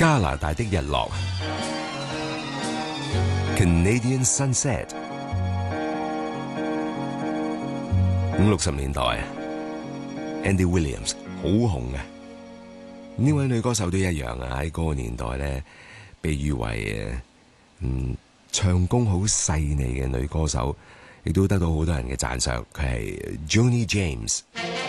加拿大的日落 Canadian Sunset。 50-60年代 Andy Williams 好紅嘅，呢位女歌手都一樣啊，喺嗰個年代咧被譽為唱功好細膩嘅女歌手，亦都得到好多人嘅讚賞。佢係 Joni James。